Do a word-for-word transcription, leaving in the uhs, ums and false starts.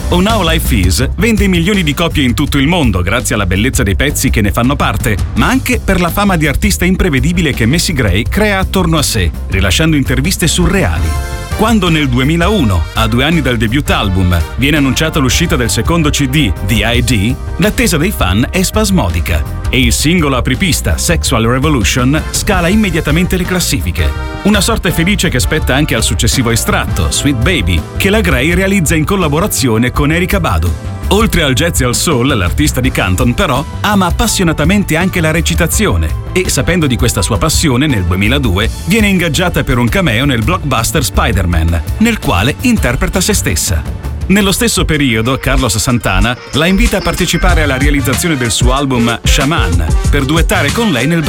Oh Now Life Is vende milioni di copie in tutto il mondo grazie alla bellezza dei pezzi che ne fanno parte, ma anche per la fama di artista imprevedibile che Macy Gray crea attorno a sé, rilasciando interviste surreali. Quando nel duemilauno, a due anni dal debut album, viene annunciata l'uscita del secondo C D, The I D, l'attesa dei fan è spasmodica e il singolo apripista, Sexual Revolution, scala immediatamente le classifiche. Una sorte felice che spetta anche al successivo estratto, Sweet Baby, che la Gray realizza in collaborazione con Erykah Badu. Oltre al jazz e al soul, l'artista di Canton però ama appassionatamente anche la recitazione e, sapendo di questa sua passione, nel duemiladue viene ingaggiata per un cameo nel blockbuster Spider-Man, nel quale interpreta se stessa. Nello stesso periodo, Carlos Santana la invita a partecipare alla realizzazione del suo album Shaman per duettare con lei nel